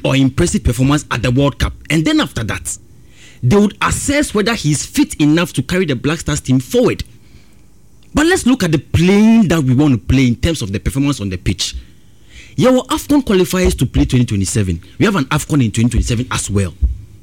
or impressive performance at the World Cup. And then after that, they would assess whether he is fit enough to carry the Black Stars team forward. But let's look at the playing that we want to play in terms of the performance on the pitch. Yeah, well, AFCON qualifiers to play 2027. We have an AFCON in 2027 as well.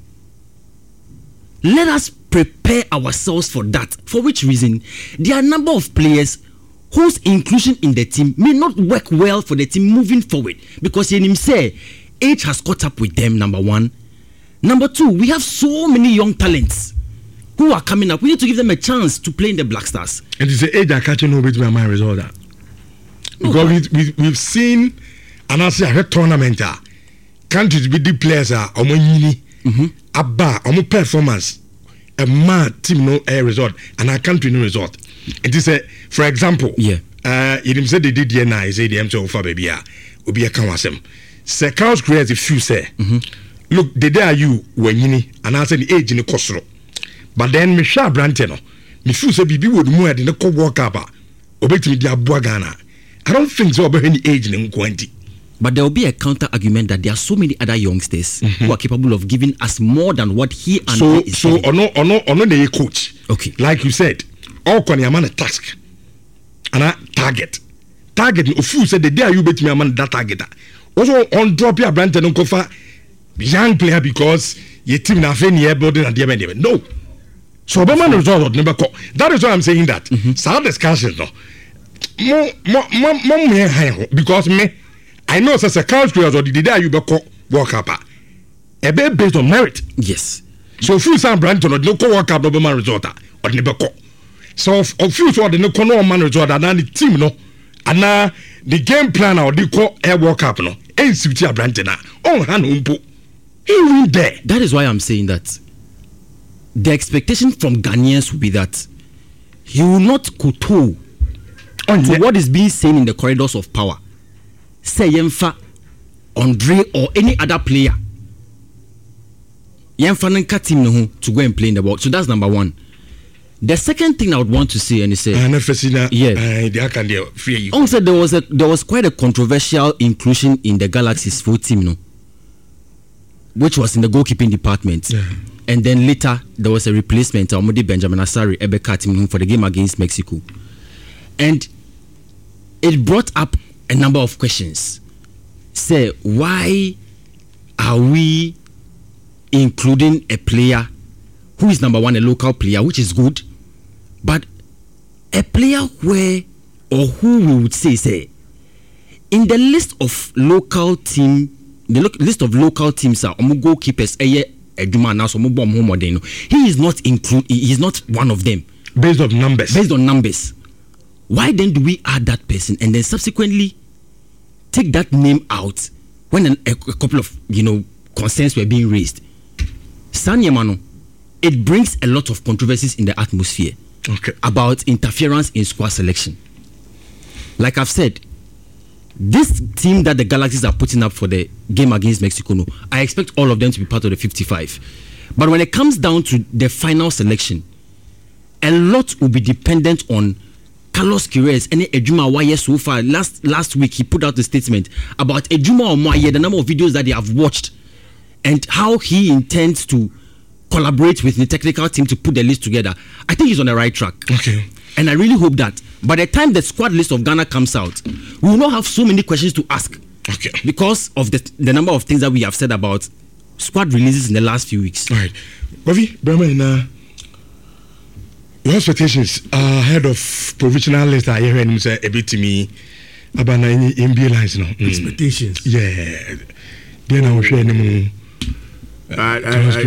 Let us prepare ourselves for that. For which reason? There are a number of players whose inclusion in the team may not work well for the team moving forward. Because in him say, age has caught up with them, number one. Number two, we have so many young talents who are coming up. We need to give them a chance to play in the Black Stars. And it's the age that catching over to my result. Because we've seen, and I say a tournament, countries with the players are Abba, performance, a mad team no air result, and our country no result. It is a, for example, you said they did the I say the M so far baby, Obi a Kawasem. Sir Carlos creates a few say, look, the day you when you and I said the age in the Costro. But then Michelle Branteno, me feel say Bibi would more than the co walk up. Obey to me, dear Buagana. I don't think so about any age in 20. But there will be a counter argument that there are so many other youngsters who are capable of giving us more than what he and I is so or no the coach. Okay. Like you said, all can a man a task and a target. Target if you said the day you bet me a man that target. Also on drop your brand and uncover young player because your team na fair near building and the no. So Obama result never call. That is why I'm saying that. Some discussions no. More because me I know as a country or the day you be walk up. A bit based on merit. Yes. So if you sound brand no go walk up no man result or never call. So of you so the no no man result and the team no and now the game plan or the call air walk up no ain't suit your brand na on hand umpo. He win there. That is why I'm saying that the expectation from Ghanaians will be that he will not kowtow to what is being said in the corridors of power. Say Yemfa, Andre or any other player. Yemfa Nanka team no to go and play in the world. So that's number one. The second thing I would want to say and say, there was quite a controversial inclusion in the Galaxy's full team, no, which was in the goalkeeping department. Yeah. And then later there was a replacement, Omodi Benjamin Asari Ebeka team for the game against Mexico, and it brought up a number of questions. Say, why are we including a player who is number one, a local player, which is good, but a player where or who we would say in the list of local team, the list of local teams are goalkeepers. He is not included. He is not one of them. Based on numbers. Why then do we add that person and then subsequently take that name out when a couple of concerns were being raised? Sanyemano, it brings a lot of controversies in the atmosphere about interference in squad selection. Like I've said, this team that the Galaxies are putting up for the game against Mexico, I expect all of them to be part of the 55. But when it comes down to the final selection, a lot will be dependent on Carlos Queiroz and Ejuma Waye so far. Last week he put out a statement about Ejuma Waye, the number of videos that they have watched, and how he intends to collaborate with the technical team to put the list together. I think he's on the right track. Okay. And I really hope that by the time the squad list of Ghana comes out, we will not have so many questions to ask. Okay. Because of the number of things that we have said about squad releases in the last few weeks. All right. Ravi, Brahma, your expectations ahead of provisional list, I hear him say a bit to me about any NBA lines now. Expectations. Yeah. Then I will share them. I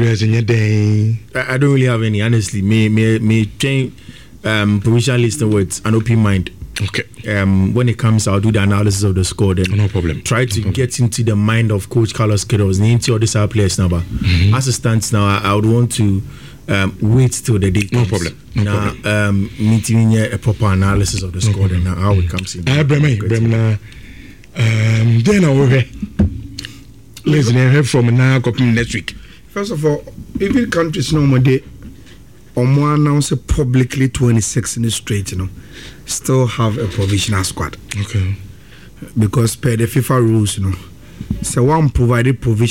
don't really have any, honestly. May change provisional list with an open mind. Okay. When it comes, I'll do the analysis of the score. Then no problem. Try to get into the mind of Coach Carlos Queiroz, into all these other players now. But as it stands now, I would want to wait till the day comes. No problem. Meeting a proper analysis of the score, then how it comes in. Then I will listen from now next week. First of all, even countries normally announce publicly 26 in the straight, still have a provisional squad. Okay. Because per the FIFA rules, so one provided provision